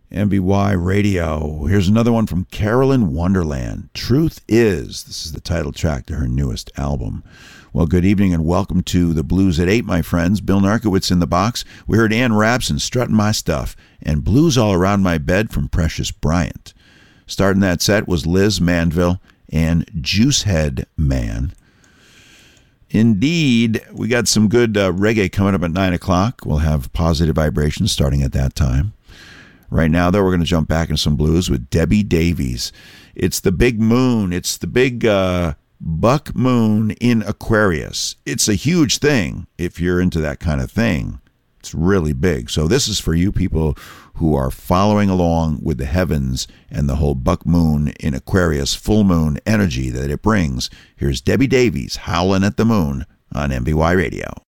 MBY Radio. Here's another one from Carolyn Wonderland. Truth Is. This is the title track to her newest album. Well, good evening and welcome to the Blues at 8, my friends. Bill Narkowitz in the box. We heard Ann Rapson, Strutting My Stuff, and Blues All Around My Bed from Precious Bryant. Starting that set was Liz Manville and Juicehead Man. Indeed, we got some good reggae coming up at 9 o'clock. We'll have Positive Vibrations starting at that time. Right now, though, we're going to jump back into some blues with Debbie Davies. It's the big moon. It's the big buck moon in Aquarius. It's a huge thing if you're into that kind of thing. It's really big. So this is for you people who are following along with the heavens and the whole buck moon in Aquarius full moon energy that it brings. Here's Debbie Davies, Howlin' at the Moon on MBY Radio.